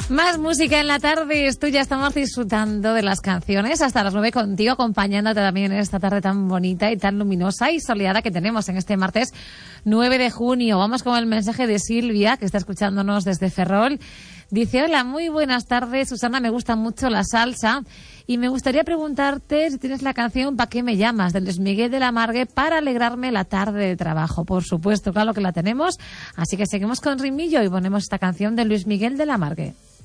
Más música en la tarde, esto ya estamos disfrutando de las canciones hasta las 9 contigo, acompañándote también en esta tarde tan bonita y tan luminosa y soleada que tenemos en este martes 9 de junio. Vamos con el mensaje de Silvia, que está escuchándonos desde Ferrol. Dice: hola, muy buenas tardes, Susana, me gusta mucho la salsa y me gustaría preguntarte si tienes la canción ¿Pa' qué me llamas?, de Luis Miguel de la Margue, para alegrarme la tarde de trabajo. Por supuesto, claro que la tenemos, así que seguimos con ritmillo y ponemos esta canción de Luis Miguel de la Margue.